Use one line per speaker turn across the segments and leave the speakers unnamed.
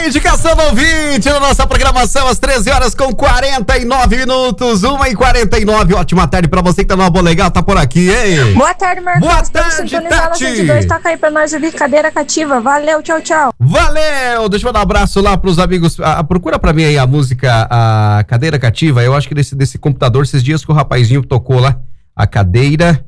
Indicação do ouvinte na nossa programação às 13 horas com 49 minutos, 1h49. Ótima tarde pra você que tá numa boa legal, tá por aqui, hein?
Boa tarde, Marcos.
Boa tarde, Tati.
102, toca aí pra nós ouvir Cadeira Cativa. Valeu, tchau, tchau.
Valeu! Deixa eu dar um abraço lá pros amigos. Procura pra mim aí a música, a Cadeira Cativa. Eu acho que desse computador, esses dias que o rapazinho tocou lá, a Cadeira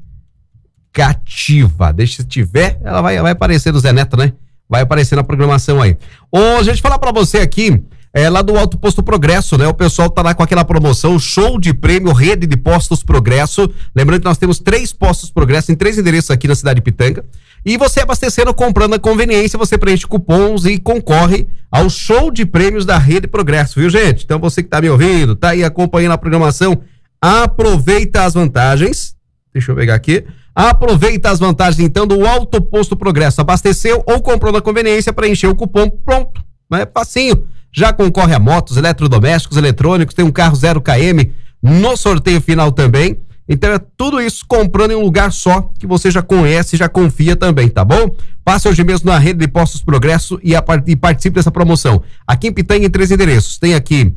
Cativa. Deixa se tiver, ela vai aparecer do Zé Neto, né? Vai aparecer na programação aí. Ô, gente, falar pra você aqui, lá do Alto Posto Progresso, né? O pessoal tá lá com aquela promoção, show de prêmio, rede de postos Progresso. Lembrando que nós temos 3 postos Progresso em 3 endereços aqui na cidade de Pitanga. E você abastecendo, comprando a conveniência, você preenche cupons e concorre ao show de prêmios da rede Progresso, viu, gente? Então você que tá me ouvindo, tá aí acompanhando a programação, aproveita as vantagens. Deixa eu pegar aqui. Aproveita as vantagens, então, do Alto Posto Progresso. Abasteceu ou comprou na conveniência, preencheu o cupom, pronto. É facinho. Já concorre a motos, eletrodomésticos, eletrônicos, tem um carro 0 km no sorteio final também. Então é tudo isso comprando em um lugar só, que você já conhece e já confia também, tá bom? Passe hoje mesmo na rede de postos Progresso e participe dessa promoção. Aqui em Pitanga, em 3 endereços. Tem aqui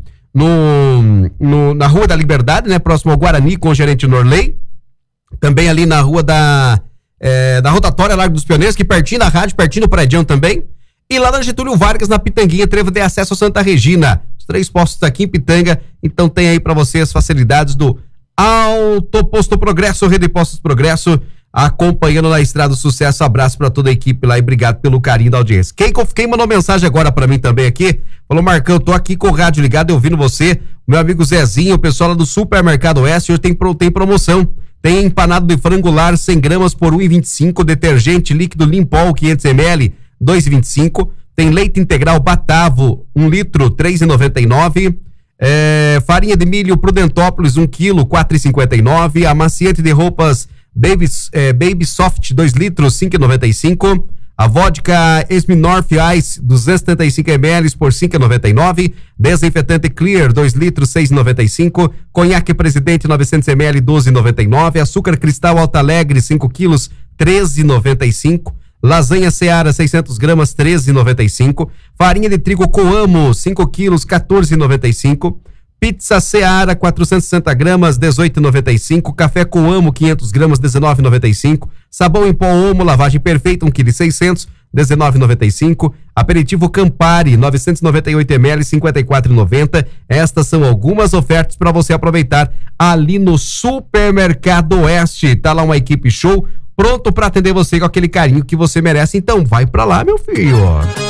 na Rua da Liberdade, né? Próximo ao Guarani, com o gerente Norley. Também ali na rua da Rotatória, Largo dos Pioneiros, que pertinho da rádio, pertinho do Predião também. E lá na Getúlio Vargas, na Pitanguinha, trevo de acesso a Santa Regina. Os 3 postos aqui em Pitanga, então tem aí pra você as facilidades do Alto Posto Progresso, Rede Postos Progresso, acompanhando na Estrada do Sucesso. Abraço pra toda a equipe lá e obrigado pelo carinho da audiência. Quem mandou mensagem agora pra mim também aqui, falou: Marcão, eu tô aqui com o rádio ligado e ouvindo você, meu amigo Zezinho, o pessoal lá do Supermercado Oeste, hoje tem promoção. Tem empanado de frango lar 100 gramas por 1,25, detergente líquido Limpol 500 ml 2,25, tem leite integral Batavo 1 litro 3,99, farinha de milho Prudentópolis 1 quilo 4,59, amaciante de roupas Baby Soft 2 litros 5,95, a vodka Smirnoff Ice 275 ml por 5,99, desinfetante Clear 2 litros 6,95, conhaque Presidente 900 ml 12,99, açúcar cristal Alta Alegre 5 quilos 13,95, lasanha Seara 600 gramas 13,95, farinha de trigo Coamo 5 quilos 14,95, pizza Seara 460 gramas 18,95, café Coamo 500 gramas 19,95, sabão em pó Omo lavagem perfeita 1 kg 600 19,95, aperitivo Campari 998 ml 54,90. Estas são algumas ofertas para você aproveitar ali no Supermercado Oeste. Tá lá uma equipe show pronto para atender você com aquele carinho que você merece. Então vai para lá, meu filho.